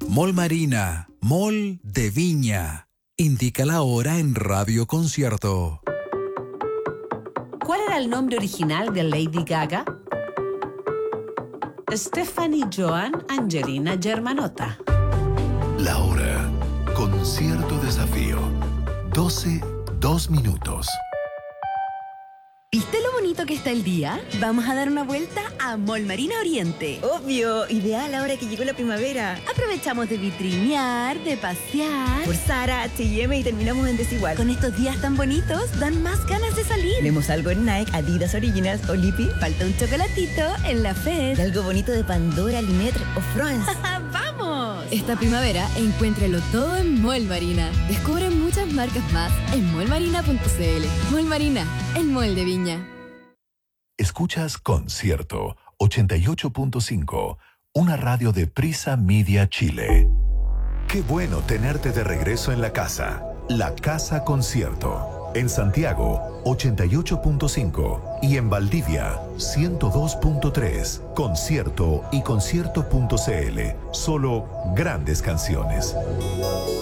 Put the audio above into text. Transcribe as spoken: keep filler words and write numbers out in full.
Mall Marina, Mall de Viña. Indica la hora en Radio Concierto. ¿Cuál era el nombre original de Lady Gaga? Stephanie Joan Angelina Germanotta. La hora. Concierto Desafío. doce, dos minutos. ¿Viste lo bonito que está el día? Vamos a dar una vuelta a Mall Marina Oriente. Obvio, ideal ahora que llegó la primavera. Aprovechamos de vitrinear, de pasear. Por Zara, H y M y terminamos en Desigual. Con estos días tan bonitos, dan más ganas de salir. Tenemos algo en Nike, Adidas Originals o Lippy. Falta un chocolatito en la Fed. Y algo bonito de Pandora, Limetre o France. ¡Vamos! Esta primavera, encuéntralo todo en Mall Marina. Descubre muchas marcas más en mall marina punto c l. Mall Marina, el mall de Viña. Escuchas Concierto ochenta y ocho punto cinco, una radio de Prisa Media Chile. Qué bueno tenerte de regreso en la casa. La Casa Concierto. En Santiago, ochenta y ocho punto cinco. Y en Valdivia, ciento dos punto tres. Concierto y concierto punto c l. Solo grandes canciones.